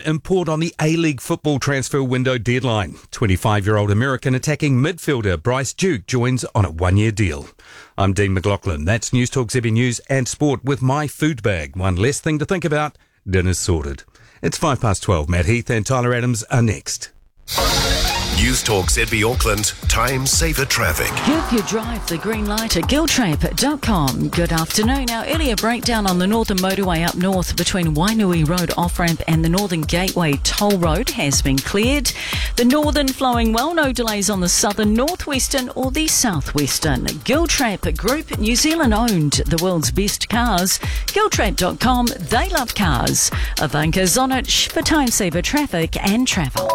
import on the A-League football transfer window deadline. 25-year-old American attacking midfielder Bryce Duke joins on a one-year deal. I'm Dean McLaughlin. That's News Talk ZB News and Sport with my food bag. One less thing to think about. Dinner's sorted. It's 12:05. Matt Heath and Tyler Adams are next. News Talk ZB Auckland, time saver traffic. Give your drive the green light at giltrap.com. Good afternoon. Our earlier breakdown on the Northern Motorway up north between Wainui Road off-ramp and the Northern Gateway Toll Road has been cleared. The Northern flowing well, no delays on the Southern, Northwestern or the Southwestern. Giltrap Group, New Zealand owned, the world's best cars. Giltrap.com, they love cars. Ivanka Zonich for time saver traffic and travel.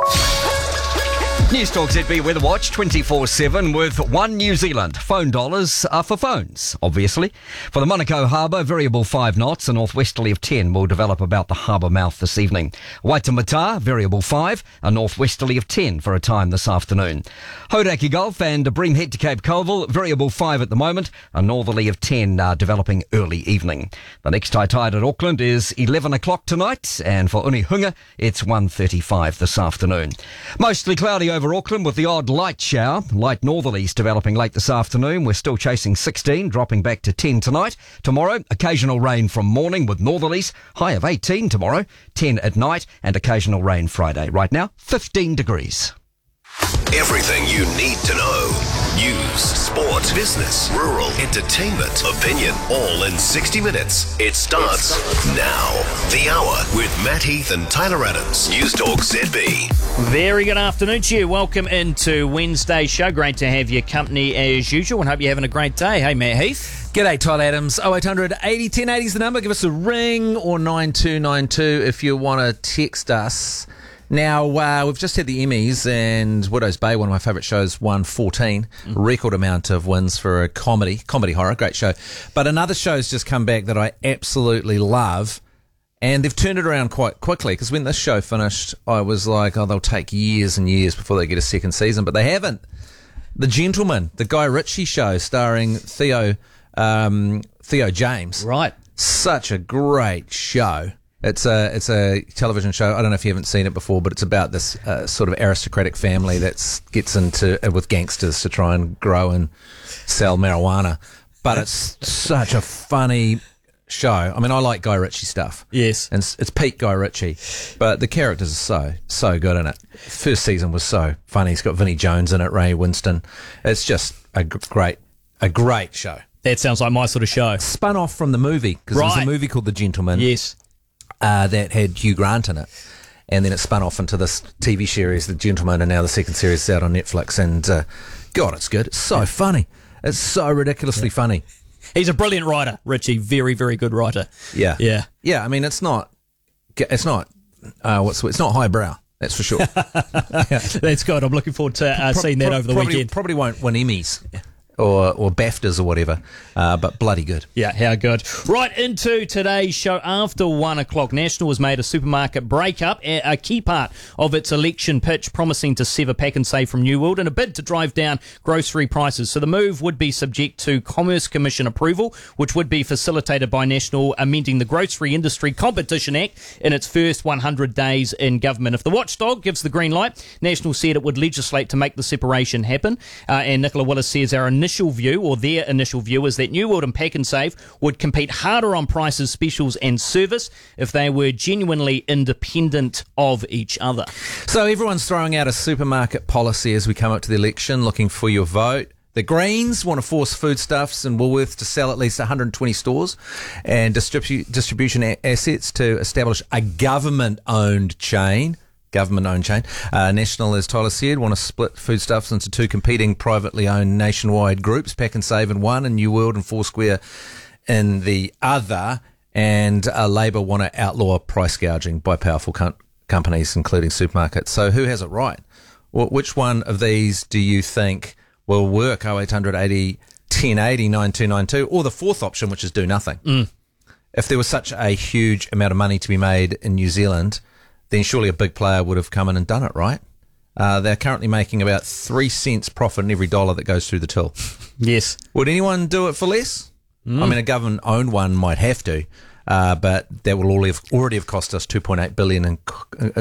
News Talk ZB Weather Watch 24/7 with One New Zealand. Phone dollars are for phones, obviously. For the Monaco Harbour, variable 5 knots, a northwesterly of 10 will develop about the harbour mouth this evening. Waitemata, variable 5, a northwesterly of 10 for a time this afternoon. Hauraki Gulf and Bream Head to Cape Colville, variable 5 at the moment, a northerly of 10 developing early evening. The next high tide at Auckland is 11 o'clock tonight, and for Unihunga, it's 1:35 this afternoon. Mostly cloudy over Auckland with the odd light shower. Light northerlies developing late this afternoon. We're still chasing 16, dropping back to 10 tonight. Tomorrow, occasional rain from morning with northerlies. High of 18 tomorrow, 10 at night, and occasional rain Friday. Right now, 15 degrees. Everything you need to know. News, sport, business, rural, entertainment, opinion, all in 60 minutes. It starts now. The Hour with Matt Heath and Tyler Adams. News Talk ZB. Very good afternoon to you. Welcome into Wednesday's show. Great to have your company as usual and hope you're having a great day. Hey, Matt Heath. G'day, Tyler Adams. 0800 80 1080 is the number. Give us a ring, or 9292 if you want to text us. Now, we've just had the Emmys, and Widow's Bay, one of my favourite shows, won 14. Record amount of wins for a comedy horror, great show. But another show's just come back that I absolutely love, and they've turned it around quite quickly, because when this show finished, I was like, oh, they'll take years and years before they get a second season, but they haven't. The Gentleman, the Guy Ritchie show, starring Theo James. Right. Such a great show. It's a television show. I don't know if you haven't seen it before, but it's about this sort of aristocratic family that gets into with gangsters to try and grow and sell marijuana. But it's such a funny show. I mean, I like Guy Ritchie stuff. Yes. And it's peak Guy Ritchie. But the characters are so good in it. First season was so funny. It's got Vinnie Jones in it, Ray Winston. It's just a great show. That sounds like my sort of show. Spun off from the movie, because there was a movie called The Gentleman. Yes. That had Hugh Grant in it, and then it spun off into this TV series, The Gentleman, and now the second series is out on Netflix, and God, it's good. It's so funny. It's so ridiculously funny. He's a brilliant writer, Richie. Very, very good writer. Yeah. Yeah. Yeah, I mean, it's not highbrow, that's for sure. Yeah. That's good. I'm looking forward to seeing that over the weekend. Probably won't win Emmys. Or BAFTAs or whatever, but bloody good. Yeah, how good. Right into today's show. After 1 o'clock, National has made a supermarket breakup, a key part of its election pitch, promising to sever Pack and Save from New World in a bid to drive down grocery prices. So the move would be subject to Commerce Commission approval, which would be facilitated by National amending the Grocery Industry Competition Act in its first 100 days in government. If the watchdog gives the green light, National said it would legislate to make the separation happen. And Nicola Willis says their initial view is that New World and Pack and Save would compete harder on prices, specials and service if they were genuinely independent of each other. So everyone's throwing out a supermarket policy as we come up to the election, looking for your vote. The Greens want to force Foodstuffs and Woolworths to sell at least 120 stores and distribution assets to establish a government-owned chain. National, as Tyler said, want to split Foodstuffs into two competing privately owned nationwide groups, Pack and Save in one and New World and Foursquare in the other. And Labor want to outlaw price gouging by powerful companies, including supermarkets. So who has it right? Which one of these do you think will work? 0800 80 1080 9292, or the fourth option, which is do nothing. If there was such a huge amount of money to be made in New Zealand, then surely a big player would have come in and done it, right? They're currently making about 3 cents profit in every dollar that goes through the till. Yes. Would anyone do it for less? I mean, a government-owned one might have to, but that will already have cost us $2.8 billion in